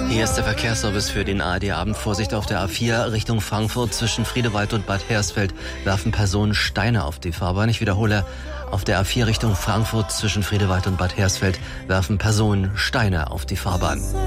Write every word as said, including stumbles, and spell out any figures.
Hier ist der Verkehrsservice für den A R D-Abend. Vorsicht auf der A vier Richtung Frankfurt zwischen Friedewald und Bad Hersfeld werfen Personen Steine auf die Fahrbahn. Ich wiederhole, auf der A vier Richtung Frankfurt zwischen Friedewald und Bad Hersfeld werfen Personen Steine auf die Fahrbahn.